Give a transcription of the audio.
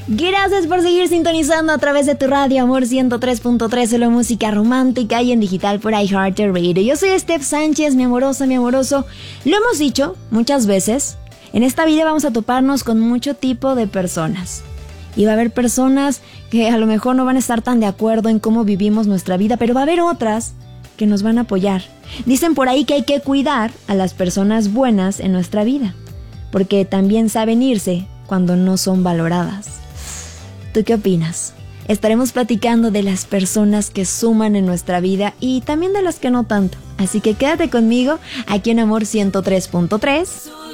Gracias por seguir sintonizando a través de tu radio Amor 103.3, solo música romántica y en digital por iHeartRadio. Yo soy Steph Sánchez, mi amorosa, mi amoroso. Lo hemos dicho muchas veces, en esta vida vamos a toparnos con mucho tipo de personas. Y va a haber personas que a lo mejor no van a estar tan de acuerdo en cómo vivimos nuestra vida, pero va a haber otras que nos van a apoyar. Dicen por ahí que hay que cuidar a las personas buenas en nuestra vida, porque también saben irse cuando no son valoradas. ¿Tú qué opinas? Estaremos platicando de las personas que suman en nuestra vida y también de las que no tanto. Así que quédate conmigo aquí en Amor 103.3.